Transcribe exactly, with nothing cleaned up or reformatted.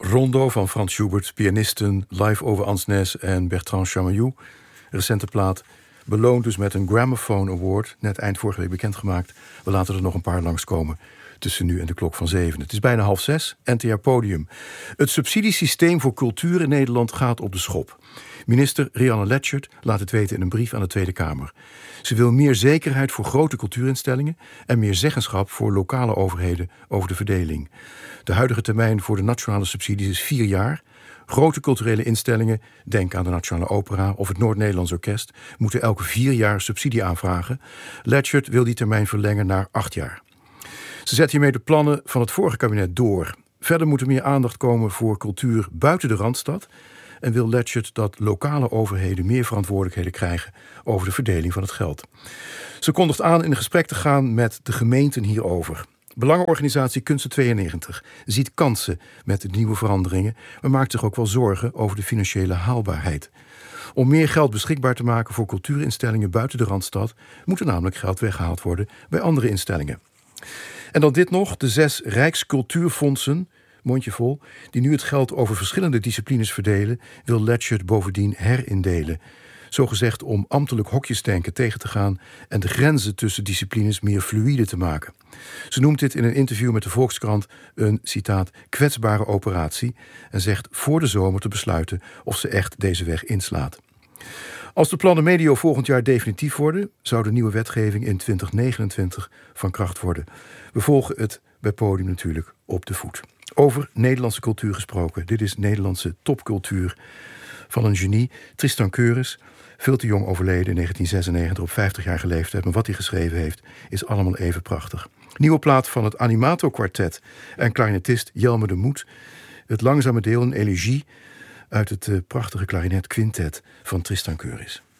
Rondo van Frans Schubert, pianisten, live over Ansnes en Bertrand Chamayou. Recente plaat, beloond dus met een Gramophone Award, net eind vorige week bekendgemaakt. We laten er nog een paar langskomen tussen nu en de klok van zeven. Het is bijna half zes, N T R Podium. Het subsidiesysteem voor cultuur in Nederland gaat op de schop. Minister Rianne Letchert laat het weten in een brief aan de Tweede Kamer. Ze wil meer zekerheid voor grote cultuurinstellingen en meer zeggenschap voor lokale overheden over de verdeling. De huidige termijn voor de nationale subsidies is vier jaar. Grote culturele instellingen, denk aan de Nationale Opera of het Noord-Nederlands Orkest, moeten elke vier jaar subsidie aanvragen. Letchert wil die termijn verlengen naar acht jaar. Ze zet hiermee de plannen van het vorige kabinet door. Verder moet er meer aandacht komen voor cultuur buiten de Randstad en wil Letchert dat lokale overheden meer verantwoordelijkheden krijgen over de verdeling van het geld. Ze kondigt aan in een gesprek te gaan met de gemeenten hierover. Belangenorganisatie Kunsten tweeënnegentig ziet kansen met de nieuwe veranderingen, maar maakt zich ook wel zorgen over de financiële haalbaarheid. Om meer geld beschikbaar te maken voor cultuurinstellingen buiten de Randstad moet er namelijk geld weggehaald worden bij andere instellingen. En dan dit nog, de zes Rijkscultuurfondsen, mondjevol, die nu het geld over verschillende disciplines verdelen, wil Letchert bovendien herindelen. Zogezegd om ambtelijk hokjesdenken tegen te gaan en de grenzen tussen disciplines meer fluïde te maken. Ze noemt dit in een interview met de Volkskrant een, citaat, kwetsbare operatie en zegt voor de zomer te besluiten of ze echt deze weg inslaat. Als de plannen medio volgend jaar definitief worden, zou de nieuwe wetgeving in twintig negenentwintig van kracht worden. We volgen het bij Podium natuurlijk op de voet. Over Nederlandse cultuur gesproken. Dit is Nederlandse topcultuur van een genie, Tristan Keurens. Veel te jong overleden in negentien zesennegentig op vijftigjarige leeftijd. Maar wat hij geschreven heeft is allemaal even prachtig. Nieuwe plaat van het Animato Quartet en klarinetist Jelmer de Moed. Het langzame deel, een elegie uit het prachtige klarinet quintet van Tristan Keurens.